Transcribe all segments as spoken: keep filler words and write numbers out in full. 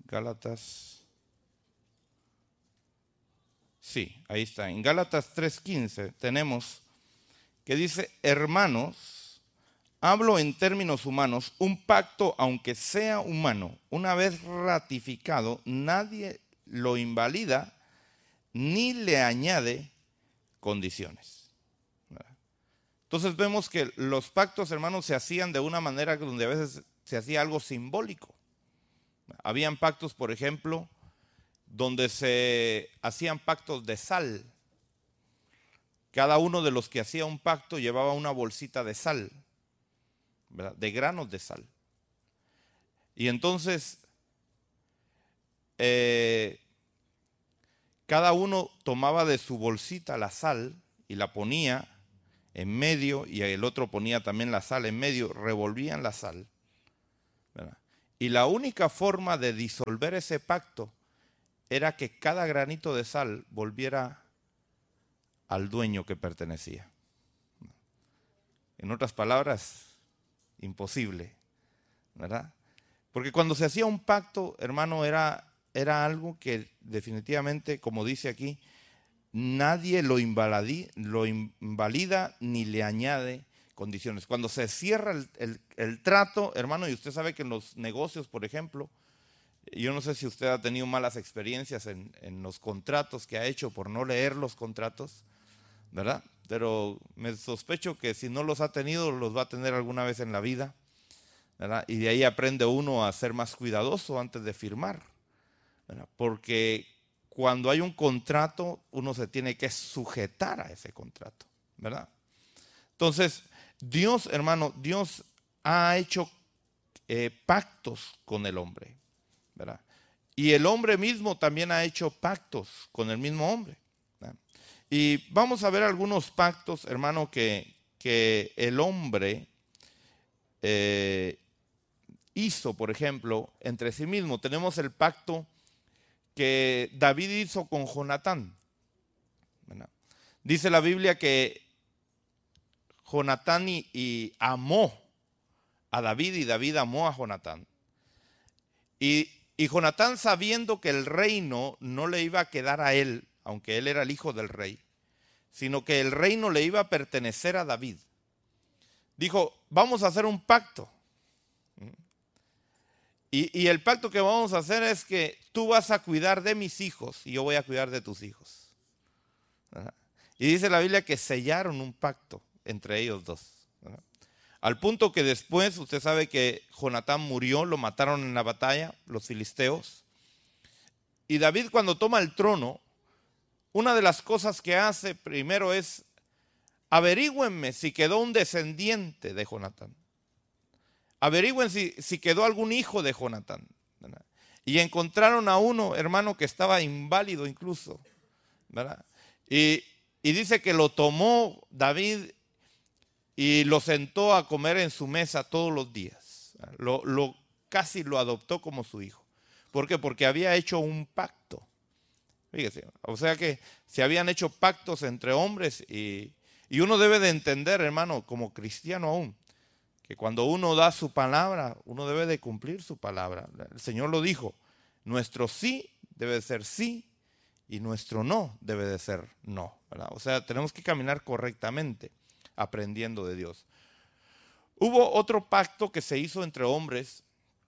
Gálatas. Sí, ahí está. En Gálatas tres quince tenemos que dice, hermanos, hablo en términos humanos, un pacto, aunque sea humano, una vez ratificado, nadie lo invalida ni le añade condiciones. Entonces vemos que los pactos, hermanos, se hacían de una manera donde a veces se hacía algo simbólico. Habían pactos, por ejemplo, donde se hacían pactos de sal. Cada uno de los que hacía un pacto llevaba una bolsita de sal, ¿verdad? De granos de sal. Y entonces, eh, cada uno tomaba de su bolsita la sal y la ponía en medio, y el otro ponía también la sal en medio, revolvían la sal, ¿verdad? Y la única forma de disolver ese pacto era que cada granito de sal volviera al dueño que pertenecía. En otras palabras, imposible, ¿verdad? Porque cuando se hacía un pacto, hermano, era, era algo que definitivamente, como dice aquí, nadie lo, invalidí, lo invalida ni le añade condiciones. Cuando se cierra el, el, el trato, hermano, y usted sabe que en los negocios, por ejemplo, yo no sé si usted ha tenido malas experiencias en, en los contratos que ha hecho por no leer los contratos, ¿verdad? Pero me sospecho que si no los ha tenido, los va a tener alguna vez en la vida, ¿verdad? Y de ahí aprende uno a ser más cuidadoso antes de firmar, ¿verdad? Porque cuando hay un contrato, uno se tiene que sujetar a ese contrato, ¿verdad? Entonces, Dios, hermano, Dios ha hecho eh, pactos con el hombre, ¿verdad? Y el hombre mismo también ha hecho pactos con el mismo hombre, ¿verdad? Y vamos a ver algunos pactos, hermano, que, que el hombre eh, hizo, por ejemplo, entre sí mismo. Tenemos el pacto que David hizo con Jonatán, ¿verdad? Dice la Biblia que Jonatán y, y amó a David y David amó a Jonatán. Y, y Jonatán, sabiendo que el reino no le iba a quedar a él, aunque él era el hijo del rey, sino que el reino le iba a pertenecer a David, dijo, vamos a hacer un pacto. Y, y el pacto que vamos a hacer es que tú vas a cuidar de mis hijos y yo voy a cuidar de tus hijos, ¿verdad? Y dice la Biblia que sellaron un pacto entre ellos dos, ¿verdad? Al punto que después, usted sabe que Jonatán murió, lo mataron en la batalla, los filisteos. Y David, cuando toma el trono, una de las cosas que hace primero es, averígüenme si quedó un descendiente de Jonatán. Averigüen si, si quedó algún hijo de Jonatán, ¿verdad? Y encontraron a uno, hermano, que estaba inválido incluso, ¿verdad? Y, y dice que lo tomó David y lo sentó a comer en su mesa todos los días. Lo, lo, casi lo adoptó como su hijo. ¿Por qué? Porque había hecho un pacto. Fíjese, o sea que se habían hecho pactos entre hombres y, y uno debe de entender, hermano, como cristiano aún, que cuando uno da su palabra, uno debe de cumplir su palabra. El Señor lo dijo, nuestro sí debe de ser sí y nuestro no debe de ser no, ¿verdad? O sea, tenemos que caminar correctamente, aprendiendo de Dios. Hubo otro pacto que se hizo entre hombres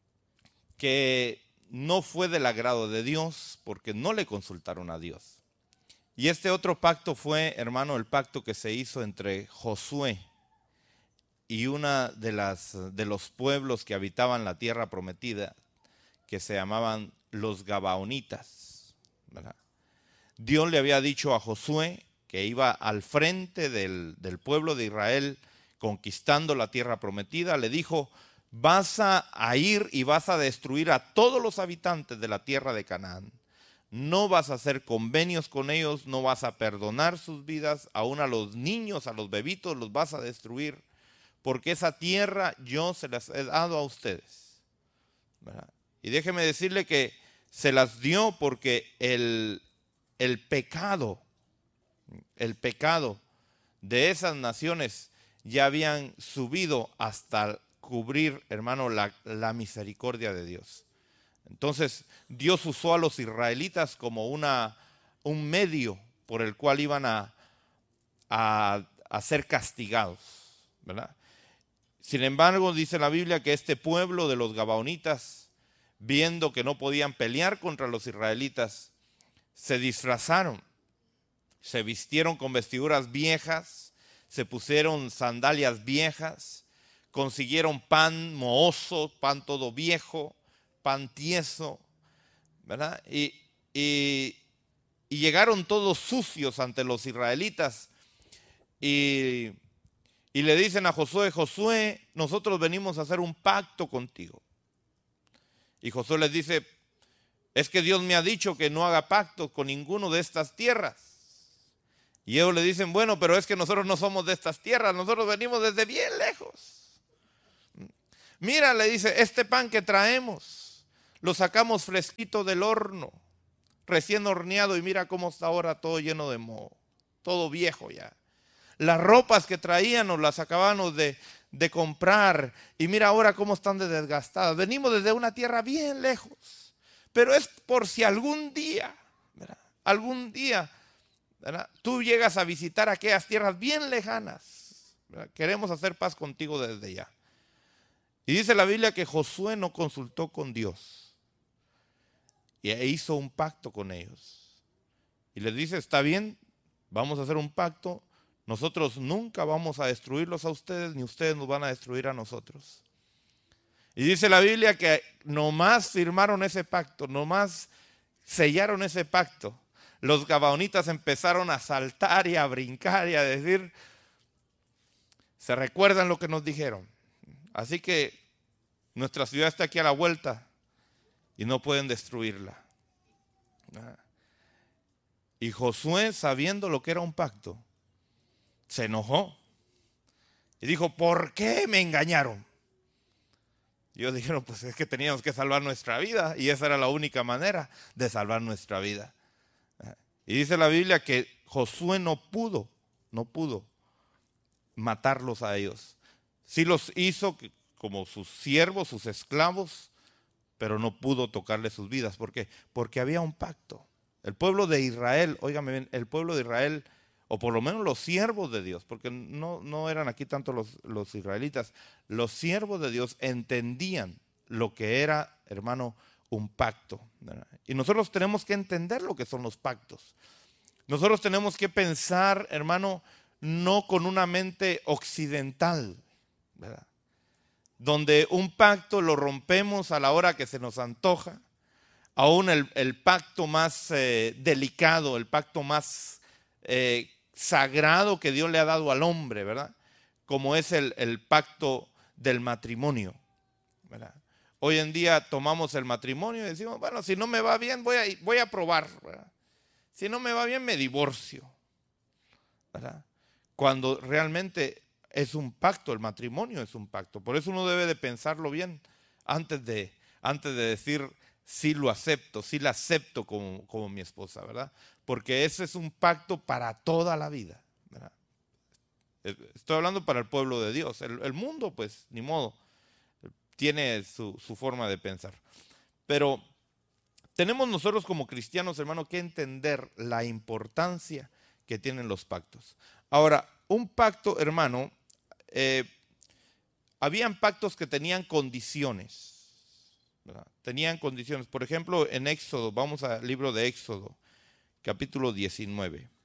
que no fue del agrado de Dios porque no le consultaron a Dios. Y este otro pacto fue, hermano, el pacto que se hizo entre Josué y una de las de los pueblos que habitaban la tierra prometida, que se llamaban los Gabaonitas, ¿verdad? Dios le había dicho a Josué que iba al frente del, del pueblo de Israel conquistando la tierra prometida. Le dijo, vas a, a ir y vas a destruir a todos los habitantes de la tierra de Canaán. No vas a hacer convenios con ellos, no vas a perdonar sus vidas, aún a los niños, a los bebitos los vas a destruir, porque esa tierra yo se las he dado a ustedes, ¿verdad? Y déjeme decirle que se las dio porque el, el pecado, el pecado de esas naciones ya habían subido hasta cubrir, hermano, la, la misericordia de Dios. Entonces Dios usó a los israelitas como una, un medio por el cual iban a, a, a ser castigados, ¿verdad? Sin embargo, dice la Biblia que este pueblo de los gabaonitas, viendo que no podían pelear contra los israelitas, se disfrazaron, se vistieron con vestiduras viejas, se pusieron sandalias viejas, consiguieron pan mohoso, pan todo viejo, pan tieso, ¿verdad? Y, y, y llegaron todos sucios ante los israelitas y, y le dicen a Josué: Josué, nosotros venimos a hacer un pacto contigo. Y Josué les dice: es que Dios me ha dicho que no haga pacto con ninguno de estas tierras. Y ellos le dicen: bueno, pero es que nosotros no somos de estas tierras, nosotros venimos desde bien lejos. Mira, le dice, este pan que traemos, lo sacamos fresquito del horno, recién horneado, y mira cómo está ahora todo lleno de moho, todo viejo ya. Las ropas que traíamos las acabamos de, de comprar, y mira ahora cómo están de desgastadas. Venimos desde una tierra bien lejos, pero es por si algún día, ¿verdad? algún día, ¿verdad? tú llegas a visitar aquellas tierras bien lejanas, ¿verdad? Queremos hacer paz contigo desde ya. Y dice la Biblia que Josué no consultó con Dios y hizo un pacto con ellos. Y les dice: está bien, vamos a hacer un pacto. Nosotros nunca vamos a destruirlos a ustedes, ni ustedes nos van a destruir a nosotros. Y dice la Biblia que nomás firmaron ese pacto, nomás sellaron ese pacto. Los gabaonitas empezaron a saltar y a brincar y a decir: ¿se recuerdan lo que nos dijeron? Así que nuestra ciudad está aquí a la vuelta y no pueden destruirla. Y Josué, sabiendo lo que era un pacto, se enojó y dijo: ¿por qué me engañaron? Y ellos dijeron: pues es que teníamos que salvar nuestra vida, y esa era la única manera de salvar nuestra vida. Y dice la Biblia que Josué no pudo, no pudo matarlos a ellos. Sí los hizo como sus siervos, sus esclavos, pero no pudo tocarle sus vidas. ¿Por qué? Porque había un pacto. El pueblo de Israel, óigame bien, el pueblo de Israel, o por lo menos los siervos de Dios, porque no, no eran aquí tanto los, los israelitas, los siervos de Dios entendían lo que era, hermano, un pacto, ¿verdad? Y nosotros tenemos que entender lo que son los pactos. Nosotros tenemos que pensar, hermano, no con una mente occidental, ¿verdad? Donde un pacto lo rompemos a la hora que se nos antoja. Aún el, el pacto más eh, delicado, el pacto más eh, sagrado que Dios le ha dado al hombre, ¿verdad? Como es el, el pacto del matrimonio, ¿verdad? Hoy en día tomamos el matrimonio y decimos: bueno, si no me va bien, voy a, voy a probar, ¿verdad? Si no me va bien, me divorcio, ¿verdad? Cuando realmente es un pacto, el matrimonio es un pacto. Por eso uno debe de pensarlo bien antes de, antes de decir: sí lo acepto, sí la acepto como, como mi esposa, ¿verdad? Porque ese es un pacto para toda la vida, ¿verdad? Estoy hablando para el pueblo de Dios. El, el mundo, pues, ni modo, tiene su, su forma de pensar. Pero tenemos nosotros como cristianos, hermano, que entender la importancia que tienen los pactos. Ahora, un pacto, hermano, eh, habían pactos que tenían condiciones, ¿verdad? Tenían condiciones. Por ejemplo, en Éxodo, vamos al libro de Éxodo, capítulo diecinueve.